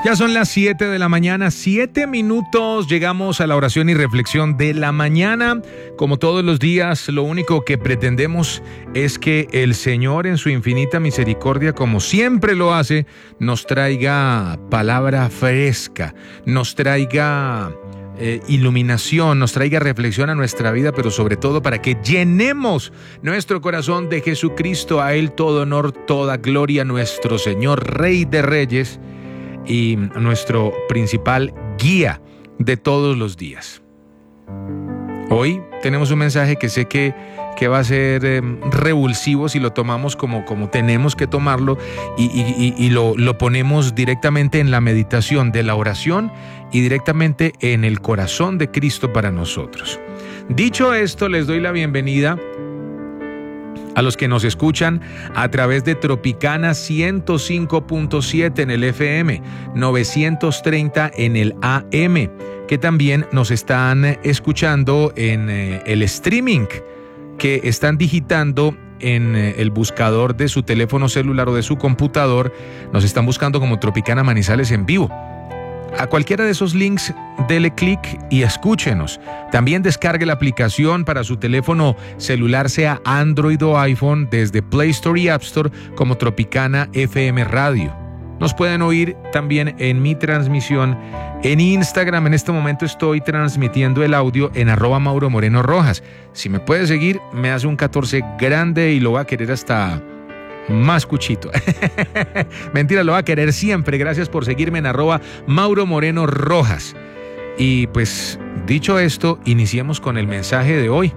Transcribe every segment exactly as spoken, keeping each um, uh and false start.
Ya son las siete de la mañana, siete minutos, llegamos a la oración y reflexión de la mañana. Como todos los días, lo único que pretendemos es que el Señor en su infinita misericordia, como siempre lo hace, nos traiga palabra fresca, nos traiga eh, iluminación, nos traiga reflexión a nuestra vida, pero sobre todo para que llenemos nuestro corazón de Jesucristo. A Él todo honor, toda gloria, nuestro Señor, Rey de Reyes y nuestro principal guía de todos los días. Hoy tenemos un mensaje que sé que, que va a ser eh, revulsivo si lo tomamos como, como tenemos que tomarlo y, y, y lo, lo ponemos directamente en la meditación de la oración y directamente en el corazón de Cristo para nosotros. Dicho esto, les doy la bienvenida a los que nos escuchan a través de Tropicana ciento cinco punto siete en el F M, novecientos treinta en el A M, que también nos están escuchando en eh, el streaming, que están digitando en eh, el buscador de su teléfono celular o de su computador. Nos están buscando como Tropicana Manizales en vivo. A cualquiera de esos links, dele clic y escúchenos. También descargue la aplicación para su teléfono celular, sea Android o iPhone, desde Play Store y App Store como Tropicana F M Radio. Nos pueden oír también en mi transmisión en Instagram. En este momento estoy transmitiendo el audio en arroba Mauro Moreno Rojas. Si me puede seguir, me hace un catorce grande y lo va a querer hasta más cuchito. Mentira, lo va a querer siempre. Gracias por seguirme en arroba Mauro Moreno Rojas. Y pues, dicho esto, iniciemos con el mensaje de hoy.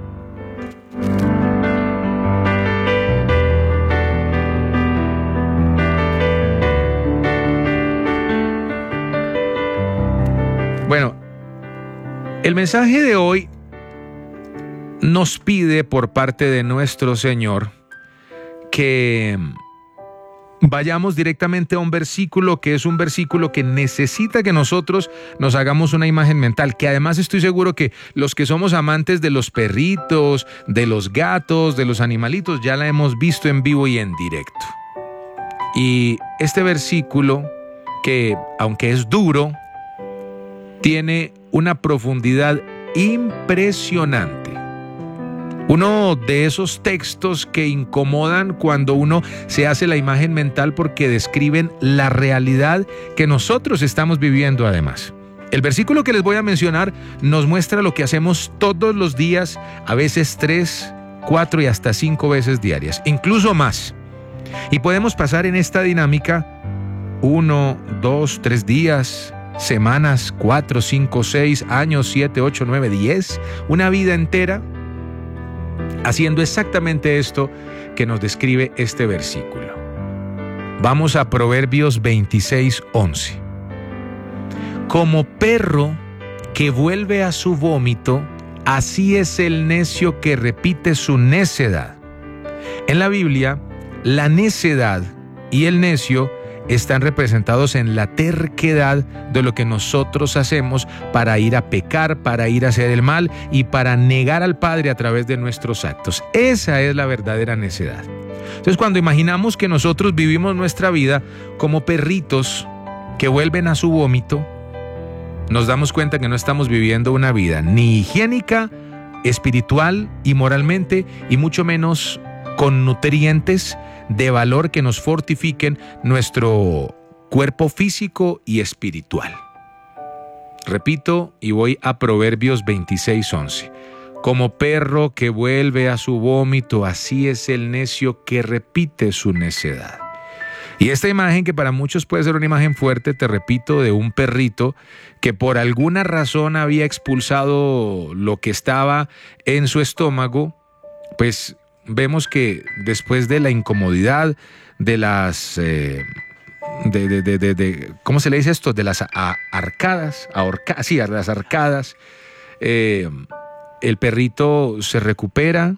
Bueno, el mensaje de hoy nos pide por parte de nuestro Señor que vayamos directamente a un versículo que es un versículo que necesita que nosotros nos hagamos una imagen mental, que además estoy seguro que los que somos amantes de los perritos, de los gatos, de los animalitos, ya la hemos visto en vivo y en directo. Y este versículo, que aunque es duro, tiene una profundidad impresionante. Uno de esos textos que incomodan cuando uno se hace la imagen mental porque describen la realidad que nosotros estamos viviendo además. El versículo que les voy a mencionar nos muestra lo que hacemos todos los días, a veces tres, cuatro y hasta cinco veces diarias, incluso más. Y podemos pasar en esta dinámica uno, dos, tres días, semanas, cuatro, cinco, seis, años, siete, ocho, nueve, diez, una vida entera haciendo exactamente esto que nos describe este versículo. Vamos a Proverbios veintiséis, once. Como perro que vuelve a su vómito, así es el necio que repite su necedad. En la Biblia, la necedad y el necio están representados en la terquedad de lo que nosotros hacemos para ir a pecar, para ir a hacer el mal y para negar al Padre a través de nuestros actos. Esa es la verdadera necedad. Entonces, cuando imaginamos que nosotros vivimos nuestra vida como perritos que vuelven a su vómito, nos damos cuenta que no estamos viviendo una vida ni higiénica, espiritual y moralmente, y mucho menos con nutrientes de valor que nos fortifiquen nuestro cuerpo físico y espiritual. Repito y voy a Proverbios veintiséis, once. Como perro que vuelve a su vómito, así es el necio que repite su necedad. Y esta imagen, que para muchos puede ser una imagen fuerte, te repito, de un perrito que por alguna razón había expulsado lo que estaba en su estómago, pues vemos que después de la incomodidad, de las, eh, de, de, de, de, de, ¿cómo se le dice esto? De las a, arcadas, ahorca, sí, a las arcadas, eh, el perrito se recupera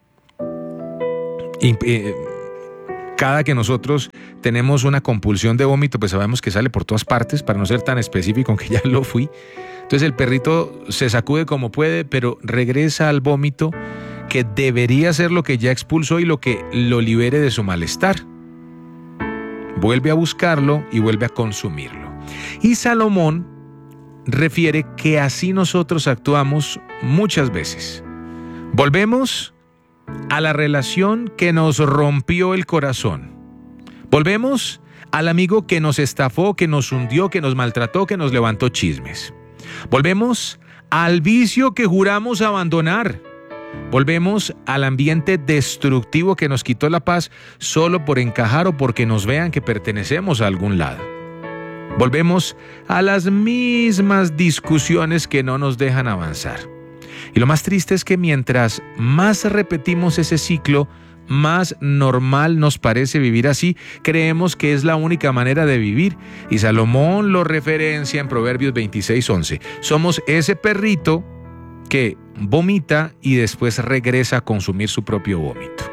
y eh, cada que nosotros tenemos una compulsión de vómito, pues sabemos que sale por todas partes, para no ser tan específico, aunque ya lo fui. Entonces el perrito se sacude como puede, pero regresa al vómito, que debería ser lo que ya expulsó y lo que lo libere de su malestar. Vuelve a buscarlo y vuelve a consumirlo. Y Salomón refiere que así nosotros actuamos muchas veces. Volvemos a la relación que nos rompió el corazón. Volvemos al amigo que nos estafó, que nos hundió, que nos maltrató, que nos levantó chismes. Volvemos al vicio que juramos abandonar. Volvemos al ambiente destructivo que nos quitó la paz solo por encajar o porque nos vean que pertenecemos a algún lado. Volvemos a las mismas discusiones que no nos dejan avanzar. Y lo más triste es que mientras más repetimos ese ciclo, más normal nos parece vivir así. Creemos que es la única manera de vivir. Y Salomón lo referencia en Proverbios veintiséis once. Somos ese perrito que vomita y después regresa a consumir su propio vómito.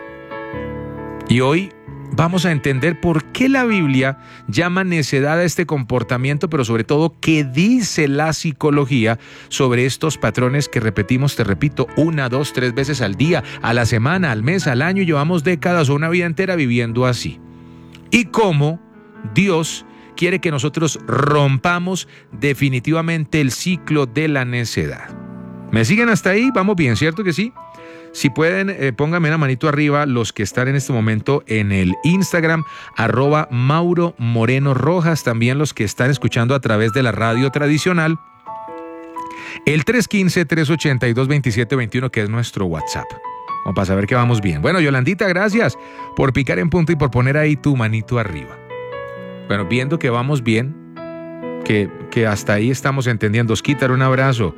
Y hoy vamos a entender por qué la Biblia llama necedad a este comportamiento, pero sobre todo qué dice la psicología sobre estos patrones que repetimos, te repito, una, dos, tres veces al día, a la semana, al mes, al año, llevamos décadas o una vida entera viviendo así. Y cómo Dios quiere que nosotros rompamos definitivamente el ciclo de la necedad. ¿Me siguen hasta ahí? Vamos bien, ¿cierto que sí? Si pueden, eh, pónganme una manito arriba los que están en este momento en el Instagram, arroba Mauro Moreno Rojas, también los que están escuchando a través de la radio tradicional, el tres uno cinco, tres ocho dos, dos siete dos uno, que es nuestro WhatsApp. Vamos para saber que vamos bien. Bueno, Yolandita, gracias por picar en punto y por poner ahí tu manito arriba. Bueno, viendo que vamos bien, que, que hasta ahí estamos entendiendo. Osquitar, un abrazo.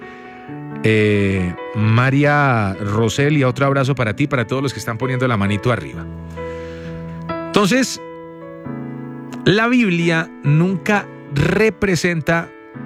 Eh, María Roselia, otro abrazo para ti, para todos los que están poniendo la manito arriba. Entonces, la Biblia nunca representa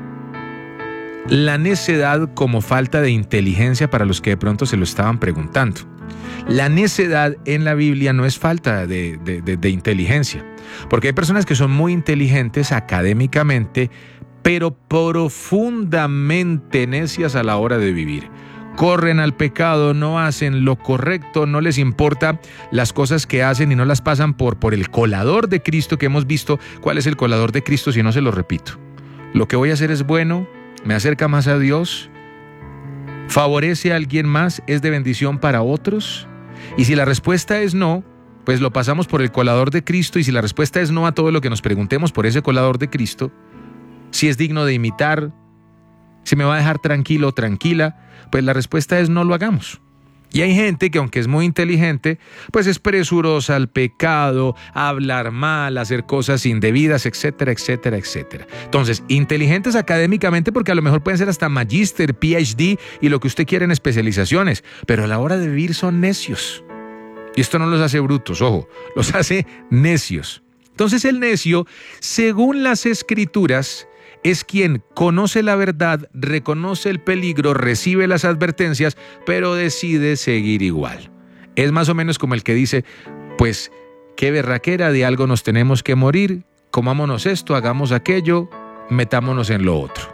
la necedad como falta de inteligencia para los que de pronto se lo estaban preguntando. La necedad en la Biblia no es falta de, de, de, de inteligencia, porque hay personas que son muy inteligentes académicamente, pero profundamente necias a la hora de vivir. Corren al pecado, no hacen lo correcto, no les importa las cosas que hacen y no las pasan por, por el colador de Cristo, que hemos visto cuál es el colador de Cristo, si no se lo repito. Lo que voy a hacer es bueno, me acerca más a Dios, favorece a alguien más, es de bendición para otros. Y si la respuesta es no, pues lo pasamos por el colador de Cristo. Y si la respuesta es no a todo lo que nos preguntemos por ese colador de Cristo, si es digno de imitar, si me va a dejar tranquilo o tranquila, pues la respuesta es no lo hagamos. Y hay gente que, aunque es muy inteligente, pues es presurosa al pecado, a hablar mal, a hacer cosas indebidas, etcétera, etcétera, etcétera. Entonces, inteligentes académicamente, porque a lo mejor pueden ser hasta magíster, P H D y lo que usted quiera en especializaciones, pero a la hora de vivir son necios. Y esto no los hace brutos, ojo, los hace necios. Entonces el necio, según las Escrituras, es quien conoce la verdad, reconoce el peligro, recibe las advertencias, pero decide seguir igual. Es más o menos como el que dice, pues, qué berraquera, de algo nos tenemos que morir, comámonos esto, hagamos aquello, metámonos en lo otro.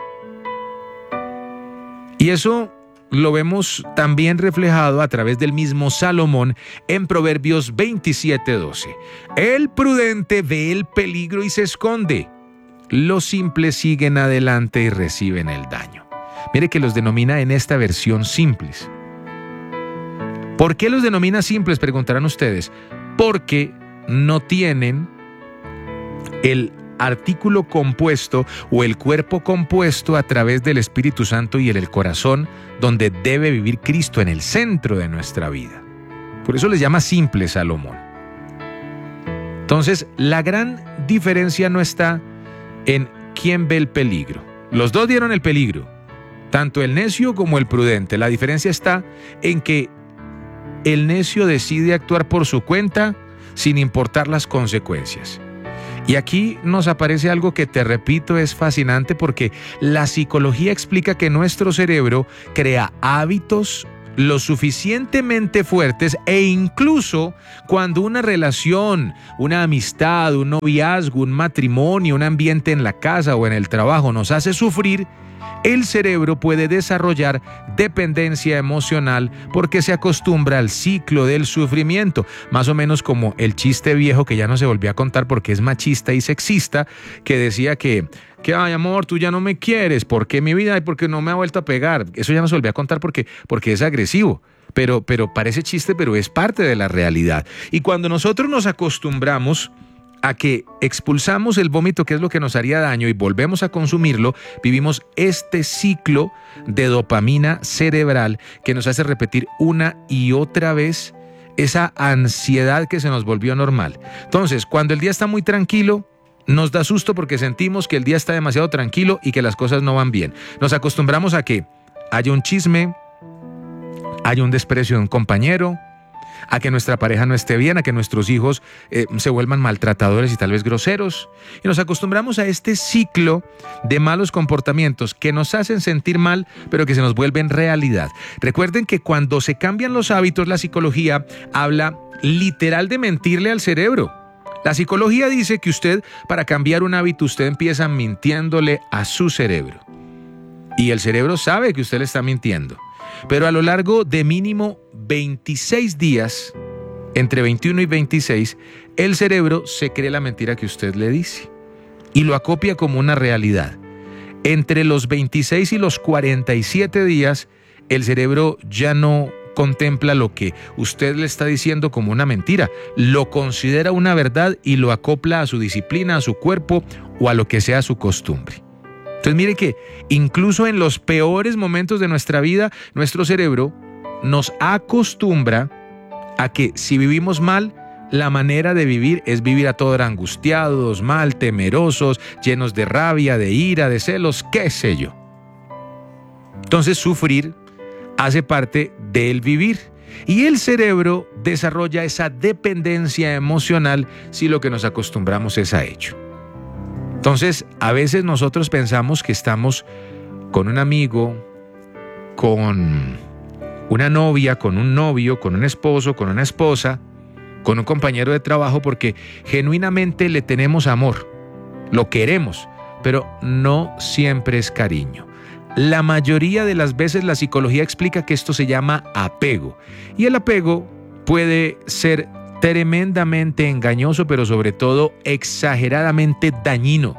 Y eso lo vemos también reflejado a través del mismo Salomón en Proverbios veintisiete doce. El prudente ve el peligro y se esconde. Los simples siguen adelante y reciben el daño. Mire que los denomina en esta versión simples. ¿Por qué los denomina simples? Preguntarán ustedes. Porque no tienen el artículo compuesto o el cuerpo compuesto a través del Espíritu Santo y en el corazón, donde debe vivir Cristo, en el centro de nuestra vida. Por eso les llama simples Salomón. Entonces, la gran diferencia no está en quién ve el peligro. Los dos dieron el peligro, tanto el necio como el prudente. La diferencia está en que el necio decide actuar por su cuenta sin importar las consecuencias. Y aquí nos aparece algo que, te repito, es fascinante, porque la psicología explica que nuestro cerebro crea hábitos lo suficientemente fuertes, e incluso cuando una relación, una amistad, un noviazgo, un matrimonio, un ambiente en la casa o en el trabajo nos hace sufrir, el cerebro puede desarrollar dependencia emocional porque se acostumbra al ciclo del sufrimiento, más o menos como el chiste viejo que ya no se volvió a contar porque es machista y sexista, que decía que que, ay, amor, tú ya no me quieres, ¿por qué mi vida? ¿Y por qué no me ha vuelto a pegar? Eso ya no se volvió a contar porque, porque es agresivo. Pero, pero parece chiste, pero es parte de la realidad. Y cuando nosotros nos acostumbramos a que expulsamos el vómito, que es lo que nos haría daño, y volvemos a consumirlo, vivimos este ciclo de dopamina cerebral que nos hace repetir una y otra vez esa ansiedad que se nos volvió normal. Entonces, cuando el día está muy tranquilo, nos da susto porque sentimos que el día está demasiado tranquilo y que las cosas no van bien. Nos acostumbramos a que haya un chisme, haya un desprecio de un compañero, a que nuestra pareja no esté bien, a que nuestros hijos eh, se vuelvan maltratadores y tal vez groseros. Y nos acostumbramos a este ciclo de malos comportamientos que nos hacen sentir mal, pero que se nos vuelven realidad. Recuerden que cuando se cambian los hábitos, la psicología habla literal de mentirle al cerebro. La psicología dice que usted, para cambiar un hábito, usted empieza mintiéndole a su cerebro. Y el cerebro sabe que usted le está mintiendo. Pero a lo largo de mínimo veintiséis días, entre veintiuno y veintiséis, el cerebro se cree la mentira que usted le dice y lo acopia como una realidad. Entre los veintiséis y los cuarenta y siete días, el cerebro ya no contempla lo que usted le está diciendo como una mentira, lo considera una verdad y lo acopla a su disciplina, a su cuerpo o a lo que sea su costumbre. Entonces mire que incluso en los peores momentos de nuestra vida, nuestro cerebro nos acostumbra a que si vivimos mal, la manera de vivir es vivir a toda hora angustiados, mal, temerosos, llenos de rabia, de ira, de celos, qué sé yo. Entonces sufrir hace parte del vivir y el cerebro desarrolla esa dependencia emocional si lo que nos acostumbramos es a ello. Entonces, a veces nosotros pensamos que estamos con un amigo, con una novia, con un novio, con un esposo, con una esposa, con un compañero de trabajo, porque genuinamente le tenemos amor, lo queremos, pero no siempre es cariño. La mayoría de las veces la psicología explica que esto se llama apego, y el apego puede ser tremendamente engañoso, pero sobre todo exageradamente dañino.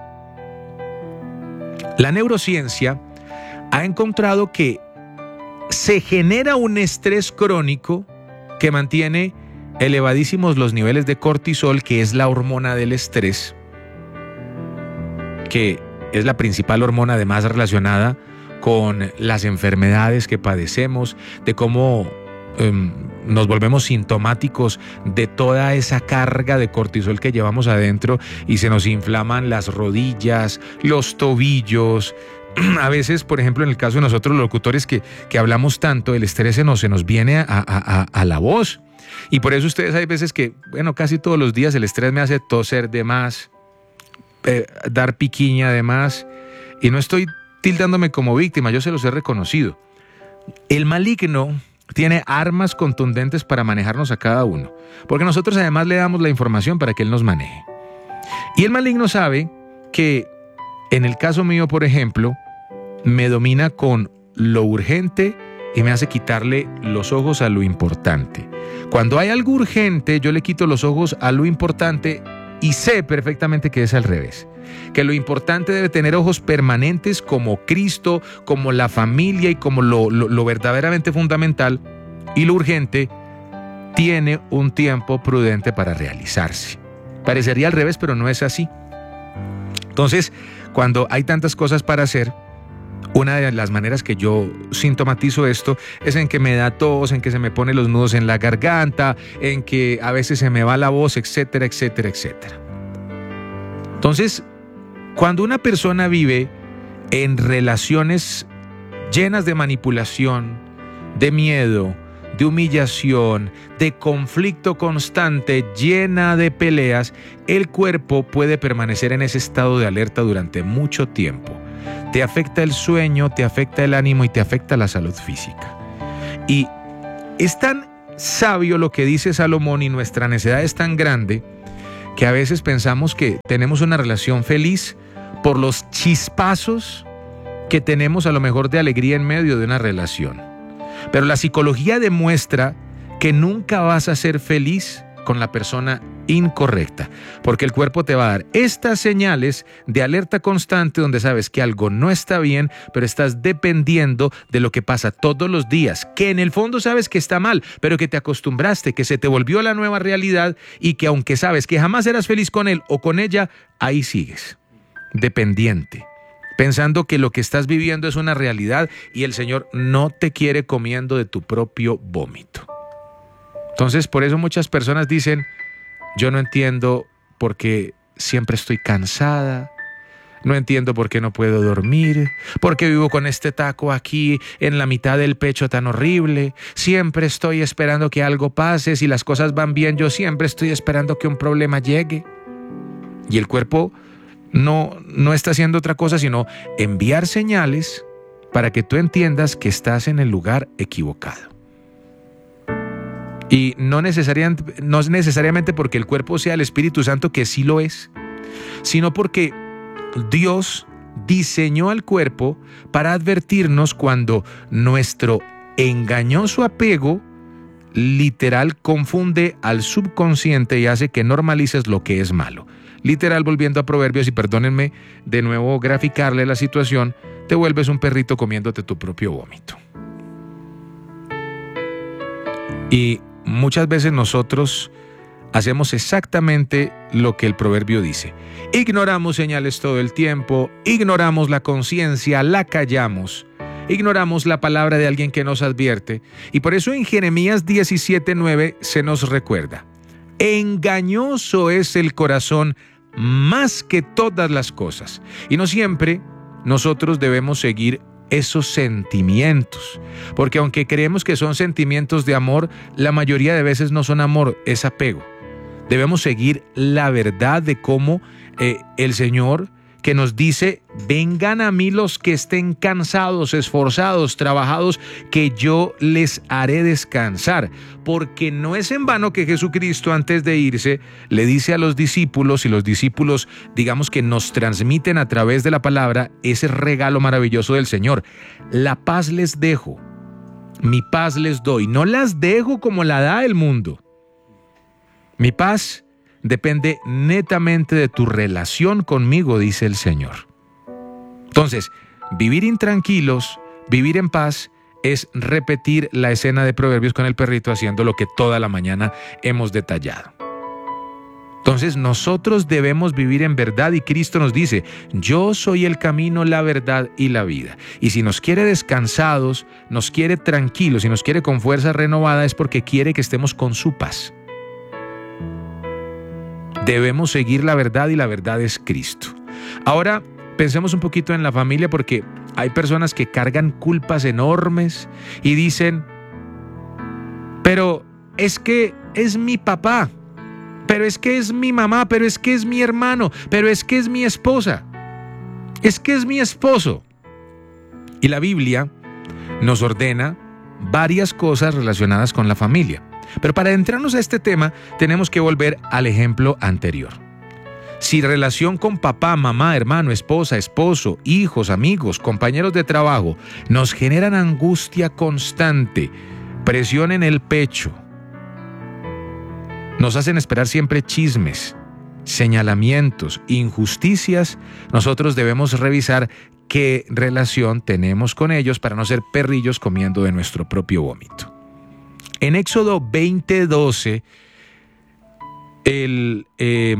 La neurociencia ha encontrado que se genera un estrés crónico que mantiene elevadísimos los niveles de cortisol, que es la hormona del estrés, que es la principal hormona además relacionada con las enfermedades que padecemos, de cómo Um, nos volvemos sintomáticos de toda esa carga de cortisol que llevamos adentro y se nos inflaman las rodillas, los tobillos. A veces, por ejemplo, en el caso de nosotros los locutores que, que hablamos tanto, el estrés se nos, se nos viene a, a, a, a la voz. Y por eso ustedes hay veces que, bueno, casi todos los días el estrés me hace toser de más, eh, dar piquiña de más. Y no estoy tildándome como víctima, yo se los he reconocido. El maligno tiene armas contundentes para manejarnos a cada uno, porque nosotros además le damos la información para que él nos maneje. Y el maligno sabe que, en el caso mío, por ejemplo, me domina con lo urgente y me hace quitarle los ojos a lo importante. Cuando hay algo urgente, yo le quito los ojos a lo importante y sé perfectamente que es al revés. Que lo importante debe tener ojos permanentes como Cristo, como la familia y como lo, lo, lo verdaderamente fundamental, y lo urgente tiene un tiempo prudente para realizarse. Parecería al revés, pero no es así. Entonces, cuando hay tantas cosas para hacer, una de las maneras que yo sintomatizo esto es en que me da tos, en que se me ponen los nudos en la garganta, en que a veces se me va la voz, etcétera, etcétera, etcétera. Entonces, cuando una persona vive en relaciones llenas de manipulación, de miedo, de humillación, de conflicto constante, llena de peleas, el cuerpo puede permanecer en ese estado de alerta durante mucho tiempo. Te afecta el sueño, te afecta el ánimo y te afecta la salud física. Y es tan sabio lo que dice Salomón y nuestra necedad es tan grande que a veces pensamos que tenemos una relación feliz por los chispazos que tenemos a lo mejor de alegría en medio de una relación. Pero la psicología demuestra que nunca vas a ser feliz con la persona incorrecta, porque el cuerpo te va a dar estas señales de alerta constante donde sabes que algo no está bien, pero estás dependiendo de lo que pasa todos los días, que en el fondo sabes que está mal, pero que te acostumbraste, que se te volvió la nueva realidad y que aunque sabes que jamás eras feliz con él o con ella, ahí sigues, dependiente, pensando que lo que estás viviendo es una realidad y el Señor no te quiere comiendo de tu propio vómito. Entonces, por eso muchas personas dicen, yo no entiendo por qué siempre estoy cansada, no entiendo por qué no puedo dormir, por qué vivo con este taco aquí en la mitad del pecho tan horrible, siempre estoy esperando que algo pase, si las cosas van bien, yo siempre estoy esperando que un problema llegue. Y el cuerpo no, no está haciendo otra cosa sino enviar señales para que tú entiendas que estás en el lugar equivocado. Y no necesariamente, no es necesariamente porque el cuerpo sea el Espíritu Santo, que sí lo es, sino porque Dios diseñó al cuerpo para advertirnos cuando nuestro engañoso apego literal confunde al subconsciente y hace que normalices lo que es malo. Literal, volviendo a Proverbios, y perdónenme de nuevo graficarle la situación, te vuelves un perrito comiéndote tu propio vómito. Y muchas veces nosotros hacemos exactamente lo que el proverbio dice. Ignoramos señales todo el tiempo, ignoramos la conciencia, la callamos, ignoramos la palabra de alguien que nos advierte. Y por eso en Jeremías diecisiete nueve se nos recuerda: engañoso es el corazón más que todas las cosas. Y no siempre nosotros debemos seguir esos sentimientos, porque aunque creemos que son sentimientos de amor, la mayoría de veces no son amor, es apego. Debemos seguir la verdad de cómo eh, el Señor, que nos dice, vengan a mí los que estén cansados, esforzados, trabajados, que yo les haré descansar. Porque no es en vano que Jesucristo, antes de irse, le dice a los discípulos, y los discípulos, digamos que nos transmiten a través de la palabra ese regalo maravilloso del Señor: la paz les dejo, mi paz les doy, no las dejo como la da el mundo. Mi paz depende netamente de tu relación conmigo, dice el Señor. Entonces, vivir intranquilos, vivir en paz, es repetir la escena de Proverbios con el perrito haciendo lo que toda la mañana hemos detallado. Entonces, nosotros debemos vivir en verdad y Cristo nos dice, yo soy el camino, la verdad y la vida. Y si nos quiere descansados, nos quiere tranquilos y nos quiere con fuerza renovada, es porque quiere que estemos con su paz. Debemos seguir la verdad y la verdad es Cristo. Ahora pensemos un poquito en la familia, porque hay personas que cargan culpas enormes y dicen, pero es que es mi papá, pero es que es mi mamá, pero es que es mi hermano, pero es que es mi esposa, es que es mi esposo. Y la Biblia nos ordena varias cosas relacionadas con la familia. Pero para adentrarnos a este tema, tenemos que volver al ejemplo anterior. Si relación con papá, mamá, hermano, esposa, esposo, hijos, amigos, compañeros de trabajo nos generan angustia constante, presión en el pecho, nos hacen esperar siempre chismes, señalamientos, injusticias, nosotros debemos revisar qué relación tenemos con ellos para no ser perrillos comiendo de nuestro propio vómito. En Éxodo veinte doce, el, eh,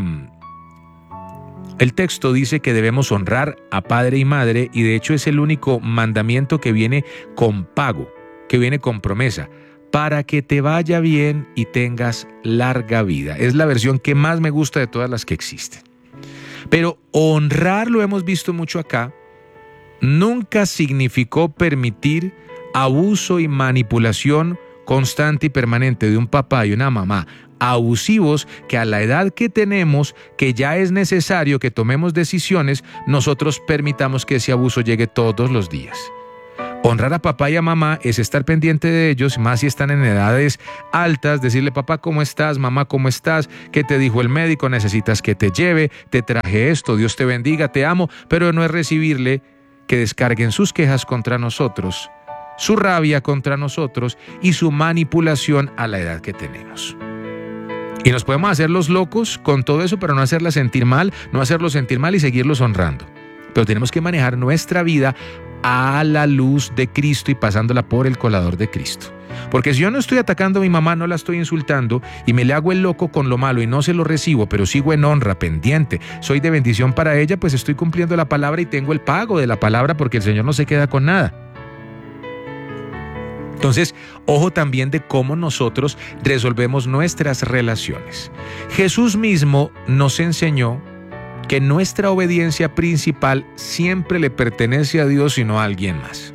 el texto dice que debemos honrar a padre y madre, y de hecho es el único mandamiento que viene con pago, que viene con promesa, para que te vaya bien y tengas larga vida. Es la versión que más me gusta de todas las que existen. Pero honrar, lo hemos visto mucho acá, nunca significó permitir abuso y manipulación constante y permanente de un papá y una mamá abusivos, que a la edad que tenemos, que ya es necesario que tomemos decisiones, nosotros permitamos que ese abuso llegue todos los días. Honrar a papá y a mamá es estar pendiente de ellos, más si están en edades altas, decirle, papá, ¿cómo estás? Mamá, ¿cómo estás? ¿Qué te dijo el médico? ¿Necesitas que te lleve? Te traje esto, Dios te bendiga, te amo, pero no es recibirle que descarguen sus quejas contra nosotros, su rabia contra nosotros y su manipulación a la edad que tenemos. Y nos podemos hacer los locos con todo eso, pero no hacerla sentir mal, no hacerlos sentir mal y seguirlos honrando. Pero tenemos que manejar nuestra vida a la luz de Cristo y pasándola por el colador de Cristo. Porque si yo no estoy atacando a mi mamá, no la estoy insultando y me le hago el loco con lo malo y no se lo recibo, pero sigo en honra, pendiente, soy de bendición para ella, pues estoy cumpliendo la palabra y tengo el pago de la palabra porque el Señor no se queda con nada. Entonces, ojo también de cómo nosotros resolvemos nuestras relaciones. Jesús mismo nos enseñó que nuestra obediencia principal siempre le pertenece a Dios y no a alguien más.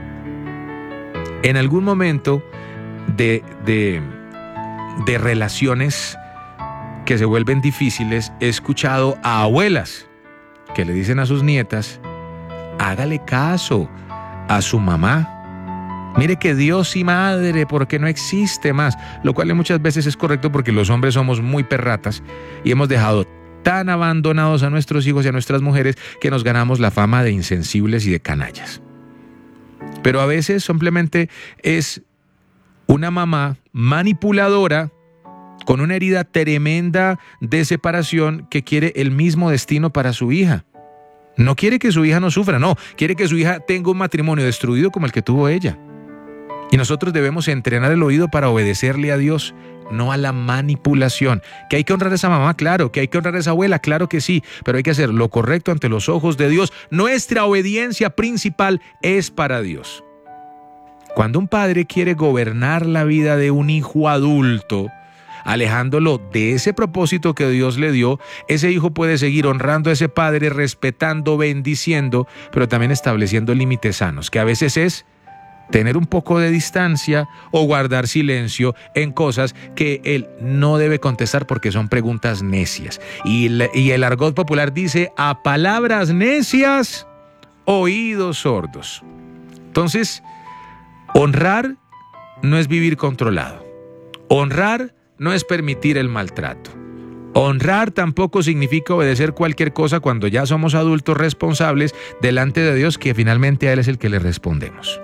En algún momento de, de, de relaciones que se vuelven difíciles, he escuchado a abuelas que le dicen a sus nietas, hágale caso a su mamá. Mire que Dios y madre, porque no existe más, lo cual muchas veces es correcto porque los hombres somos muy perratas y hemos dejado tan abandonados a nuestros hijos y a nuestras mujeres que nos ganamos la fama de insensibles y de canallas. Pero a veces simplemente es una mamá manipuladora con una herida tremenda de separación que quiere el mismo destino para su hija. No quiere que su hija no sufra, no, quiere que su hija tenga un matrimonio destruido como el que tuvo ella. Y nosotros debemos entrenar el oído para obedecerle a Dios, no a la manipulación. ¿Que hay que honrar a esa mamá? Claro. ¿Que hay que honrar a esa abuela? Claro que sí. Pero hay que hacer lo correcto ante los ojos de Dios. Nuestra obediencia principal es para Dios. Cuando un padre quiere gobernar la vida de un hijo adulto, alejándolo de ese propósito que Dios le dio, ese hijo puede seguir honrando a ese padre, respetando, bendiciendo, pero también estableciendo límites sanos, que a veces es tener un poco de distancia o guardar silencio en cosas que él no debe contestar porque son preguntas necias. Y el, y el argot popular dice, a palabras necias, oídos sordos. Entonces, honrar no es vivir controlado. Honrar no es permitir el maltrato. Honrar tampoco significa obedecer cualquier cosa cuando ya somos adultos responsables delante de Dios, que finalmente a Él es el que le respondemos.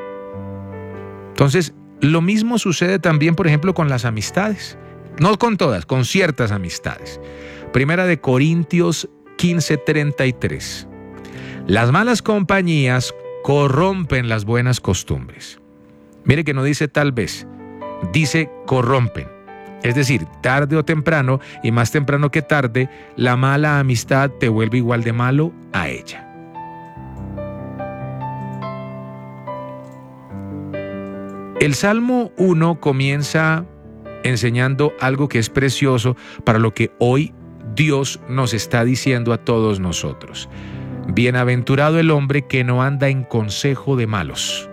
Entonces, lo mismo sucede también, por ejemplo, con las amistades. No con todas, con ciertas amistades. Primera de Corintios quince, treinta y tres. Las malas compañías corrompen las buenas costumbres. Mire que no dice tal vez, dice corrompen. Es decir, tarde o temprano, y más temprano que tarde, la mala amistad te vuelve igual de malo a ella. El Salmo uno comienza enseñando algo que es precioso para lo que hoy Dios nos está diciendo a todos nosotros. Bienaventurado el hombre que no anda en consejo de malos.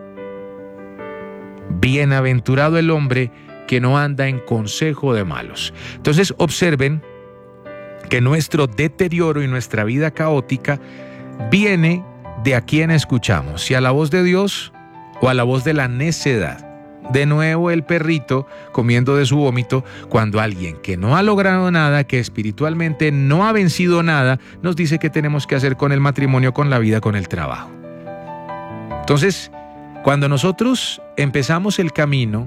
Bienaventurado el hombre que no anda en consejo de malos. Entonces observen que nuestro deterioro y nuestra vida caótica viene de a quién escuchamos, si a la voz de Dios o a la voz de la necedad. De nuevo el perrito comiendo de su vómito cuando alguien que no ha logrado nada, que espiritualmente no ha vencido nada, nos dice qué tenemos que hacer con el matrimonio, con la vida, con el trabajo. Entonces, cuando nosotros empezamos el camino,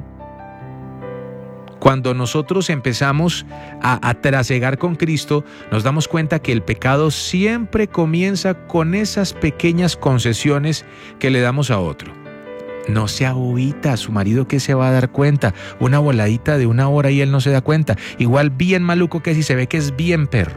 cuando nosotros empezamos a, a trasegar con Cristo, nos damos cuenta que el pecado siempre comienza con esas pequeñas concesiones que le damos a otro. No se agüita a su marido, que se va a dar cuenta. Una voladita de una hora y él no se da cuenta. Igual bien maluco que si se ve que es bien perro.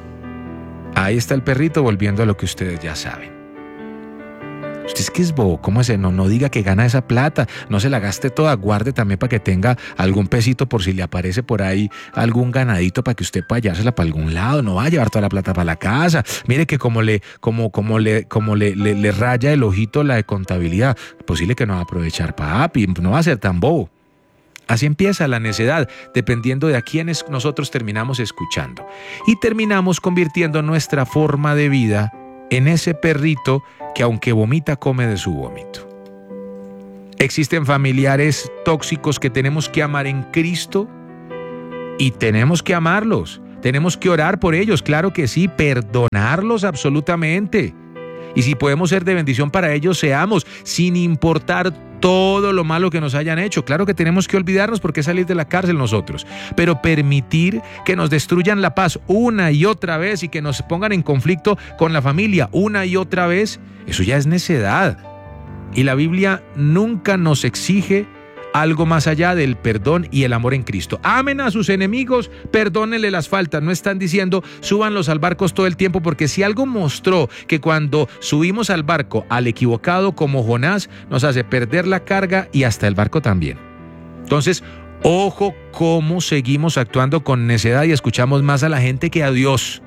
Ahí está el perrito volviendo a lo que ustedes ya saben. Usted es que es bobo, ¿cómo es? No, no diga que gana esa plata, no se la gaste toda, guarde también para que tenga algún pesito por si le aparece por ahí algún ganadito para que usted pueda llevársela para algún lado, no va a llevar toda la plata para la casa. Mire que como le, como, como le, como le, le, le raya el ojito la de contabilidad, posible que no va a aprovechar, papi, no va a ser tan bobo. Así empieza la necedad, dependiendo de a quiénes nosotros terminamos escuchando. Y terminamos convirtiendo nuestra forma de vida en ese perrito que aunque vomita, come de su vómito. Existen familiares tóxicos que tenemos que amar en Cristo y tenemos que amarlos. Tenemos que orar por ellos, claro que sí, perdonarlos absolutamente. Y si podemos ser de bendición para ellos, seamos, sin importar todo lo malo que nos hayan hecho. Claro que tenemos que olvidarnos porque es salir de la cárcel nosotros, pero permitir que nos destruyan la paz una y otra vez y que nos pongan en conflicto con la familia una y otra vez, eso ya es necedad. Y la Biblia nunca nos exige algo más allá del perdón y el amor en Cristo. Amen a sus enemigos, perdónenle las faltas. No están diciendo súbanlos al barco todo el tiempo, porque si algo mostró que cuando subimos al barco al equivocado como Jonás, nos hace perder la carga y hasta el barco también. Entonces, ojo cómo seguimos actuando con necedad y escuchamos más a la gente que a Dios.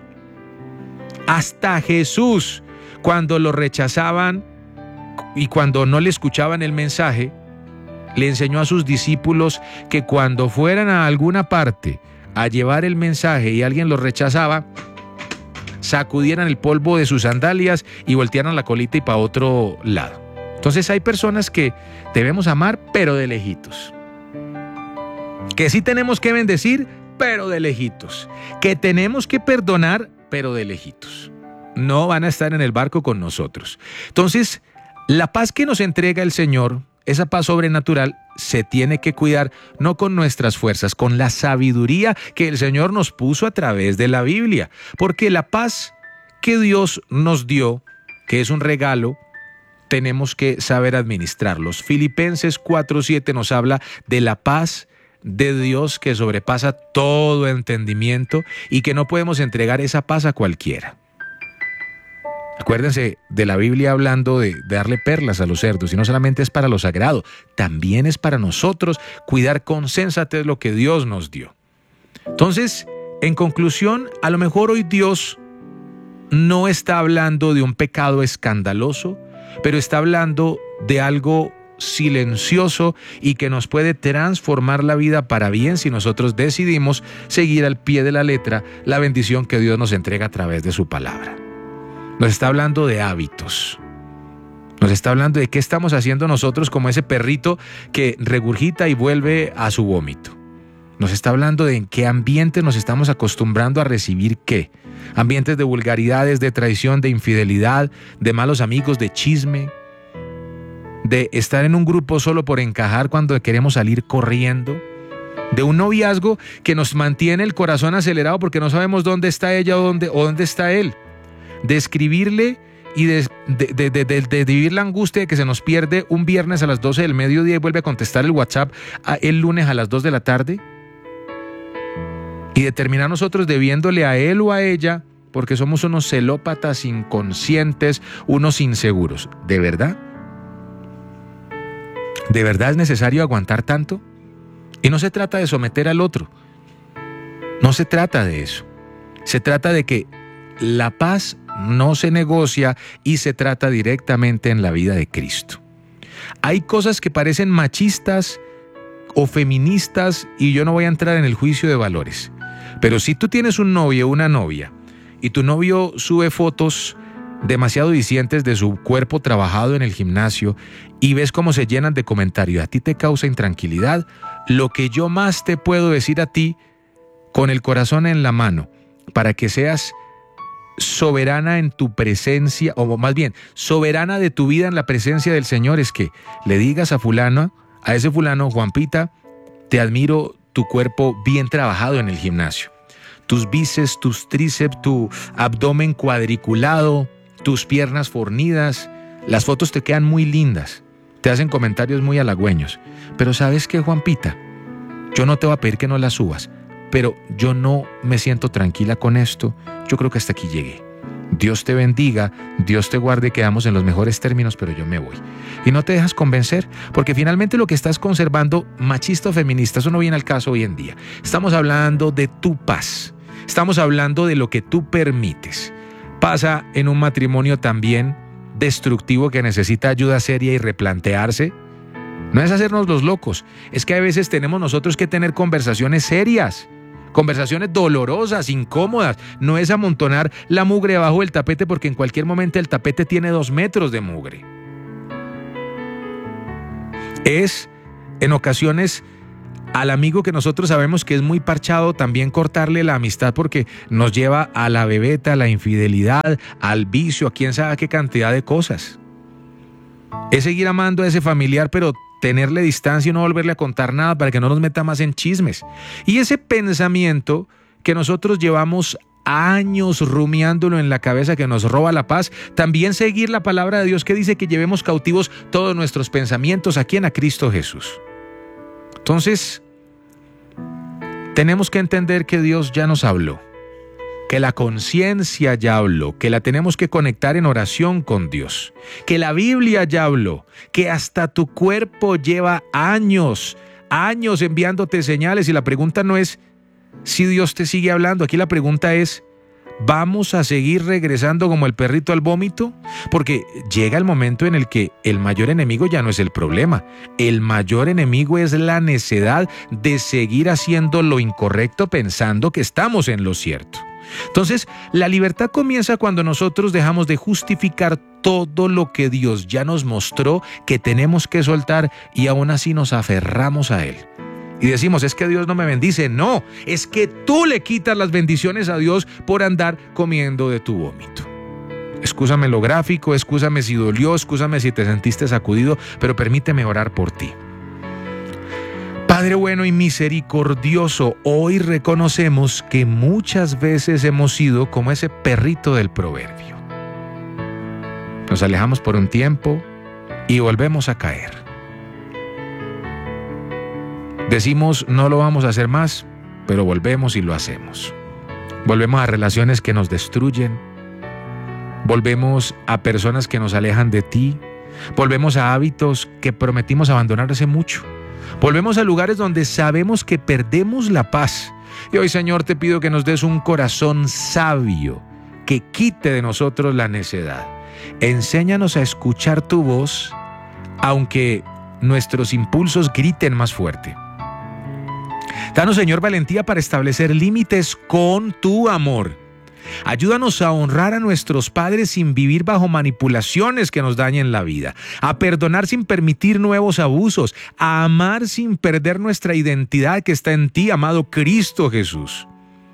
Hasta Jesús, cuando lo rechazaban y cuando no le escuchaban el mensaje, le enseñó a sus discípulos que cuando fueran a alguna parte a llevar el mensaje y alguien los rechazaba, sacudieran el polvo de sus sandalias y voltearan la colita y para otro lado. Entonces hay personas que debemos amar, pero de lejitos. Que sí tenemos que bendecir, pero de lejitos. Que tenemos que perdonar, pero de lejitos. No van a estar en el barco con nosotros. Entonces, la paz que nos entrega el Señor, esa paz sobrenatural, se tiene que cuidar no con nuestras fuerzas, con la sabiduría que el Señor nos puso a través de la Biblia. Porque la paz que Dios nos dio, que es un regalo, tenemos que saber administrarlos. Filipenses cuatro siete nos habla de la paz de Dios que sobrepasa todo entendimiento y que no podemos entregar esa paz a cualquiera. Acuérdense de la Biblia hablando de, de darle perlas a los cerdos, y no solamente es para lo sagrado, también es para nosotros cuidar con sensatez lo que Dios nos dio. Entonces, en conclusión, a lo mejor hoy Dios no está hablando de un pecado escandaloso, pero está hablando de algo silencioso y que nos puede transformar la vida para bien si nosotros decidimos seguir al pie de la letra la bendición que Dios nos entrega a través de su palabra. Nos está hablando de hábitos. Nos está hablando de qué estamos haciendo nosotros como ese perrito que regurgita y vuelve a su vómito. Nos está hablando de en qué ambiente nos estamos acostumbrando a recibir qué. Ambientes de vulgaridades, de traición, de infidelidad, de malos amigos, de chisme, de estar en un grupo solo por encajar cuando queremos salir corriendo, de un noviazgo que nos mantiene el corazón acelerado porque no sabemos dónde está ella o dónde, o dónde está él, de escribirle y de, de, de, de, de, de vivir la angustia de que se nos pierde un viernes a las doce del mediodía y vuelve a contestar el WhatsApp a, el lunes a las dos de la tarde, y de terminar nosotros debiéndole a él o a ella porque somos unos celópatas inconscientes, unos inseguros. ¿De verdad? ¿De verdad es necesario aguantar tanto? Y no se trata de someter al otro. No se trata de eso. Se trata de que la paz no se negocia y se trata directamente en la vida de Cristo. Hay cosas que parecen machistas o feministas y yo no voy a entrar en el juicio de valores. Pero si tú tienes un novio o una novia y tu novio sube fotos demasiado dicientes de su cuerpo trabajado en el gimnasio y ves cómo se llenan de comentarios, a ti te causa intranquilidad, lo que yo más te puedo decir a ti, con el corazón en la mano, para que seas soberana en tu presencia, o más bien, soberana de tu vida en la presencia del Señor, es que le digas a fulano, a ese fulano, Juanpita, te admiro tu cuerpo bien trabajado en el gimnasio. Tus bíceps, tus tríceps, tu abdomen cuadriculado, tus piernas fornidas, las fotos te quedan muy lindas, te hacen comentarios muy halagüeños. Pero ¿sabes qué, Juanpita? Yo no te voy a pedir que no las subas, pero yo no me siento tranquila con esto, yo creo que hasta aquí llegué. Dios te bendiga, Dios te guarde, quedamos en los mejores términos, pero yo me voy. Y no te dejas convencer, porque finalmente lo que estás conservando, machista o feminista, eso no viene al caso hoy en día. Estamos hablando de tu paz, estamos hablando de lo que tú permites. Pasa en un matrimonio también destructivo que necesita ayuda seria y replantearse. No es hacernos los locos, es que a veces tenemos nosotros que tener conversaciones serias, conversaciones dolorosas, incómodas. No es amontonar la mugre debajo del tapete porque en cualquier momento el tapete tiene dos metros de mugre. Es, en ocasiones, al amigo que nosotros sabemos que es muy parchado, también cortarle la amistad porque nos lleva a la bebeta, a la infidelidad, al vicio, a quién sabe qué cantidad de cosas. Es seguir amando a ese familiar, pero tenerle distancia y no volverle a contar nada para que no nos meta más en chismes. Y ese pensamiento que nosotros llevamos años rumiándolo en la cabeza, que nos roba la paz, también seguir la palabra de Dios que dice que llevemos cautivos todos nuestros pensamientos a quien, a Cristo Jesús. Entonces, tenemos que entender que Dios ya nos habló, que la conciencia ya habló, que la tenemos que conectar en oración con Dios, que la Biblia ya habló, que hasta tu cuerpo lleva años, años enviándote señales, y la pregunta no es si Dios te sigue hablando, aquí la pregunta es, ¿vamos a seguir regresando como el perrito al vómito? Porque llega el momento en el que el mayor enemigo ya no es el problema. El mayor enemigo es la necedad de seguir haciendo lo incorrecto pensando que estamos en lo cierto. Entonces, la libertad comienza cuando nosotros dejamos de justificar todo lo que Dios ya nos mostró que tenemos que soltar y aún así nos aferramos a Él. Y decimos, es que Dios no me bendice. No, es que tú le quitas las bendiciones a Dios por andar comiendo de tu vómito. Excúsame lo gráfico, excúsame si dolió, excúsame si te sentiste sacudido, pero permíteme orar por ti. Padre bueno y misericordioso, hoy reconocemos que muchas veces hemos sido como ese perrito del proverbio. Nos alejamos por un tiempo y volvemos a caer. Decimos, no lo vamos a hacer más, pero volvemos y lo hacemos. Volvemos a relaciones que nos destruyen. Volvemos a personas que nos alejan de ti. Volvemos a hábitos que prometimos abandonar hace mucho. Volvemos a lugares donde sabemos que perdemos la paz. Y hoy, Señor, te pido que nos des un corazón sabio, que quite de nosotros la necedad. Enséñanos a escuchar tu voz, aunque nuestros impulsos griten más fuerte. Danos, Señor, valentía para establecer límites con tu amor. Ayúdanos a honrar a nuestros padres sin vivir bajo manipulaciones que nos dañen la vida, a perdonar sin permitir nuevos abusos, a amar sin perder nuestra identidad que está en ti, amado Cristo Jesús.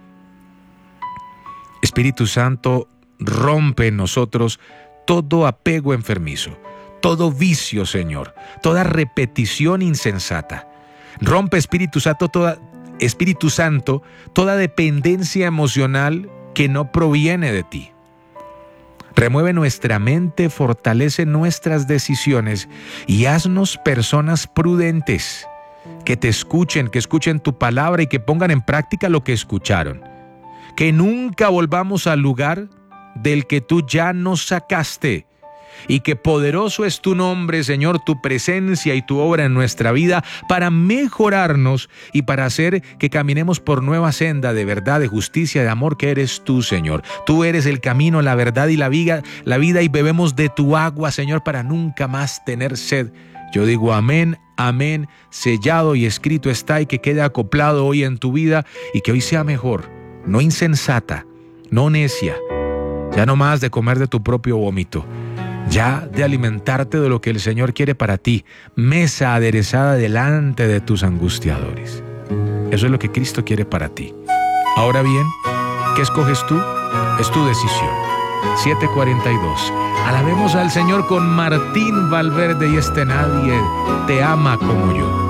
Espíritu Santo, rompe en nosotros todo apego enfermizo, todo vicio, Señor, toda repetición insensata. Rompe, Espíritu Santo, toda, Espíritu Santo, toda dependencia emocional que no proviene de ti. Remueve nuestra mente, fortalece nuestras decisiones y haznos personas prudentes, que te escuchen, que escuchen tu palabra y que pongan en práctica lo que escucharon. Que nunca volvamos al lugar del que tú ya nos sacaste. Y que poderoso es tu nombre, Señor, tu presencia y tu obra en nuestra vida para mejorarnos y para hacer que caminemos por nueva senda de verdad, de justicia, de amor que eres tú, Señor. Tú eres el camino, la verdad y la vida, la vida y bebemos de tu agua, Señor, para nunca más tener sed. Yo digo amén, amén, sellado y escrito está, y que quede acoplado hoy en tu vida y que hoy sea mejor, no insensata, no necia, ya no más de comer de tu propio vómito. Ya de alimentarte de lo que el Señor quiere para ti, mesa aderezada delante de tus angustiadores. Eso es lo que Cristo quiere para ti. Ahora bien, ¿qué escoges tú? Es tu decisión. siete cuarenta y dos. Alabemos al Señor con Martín Valverde y este Nadie te ama como yo.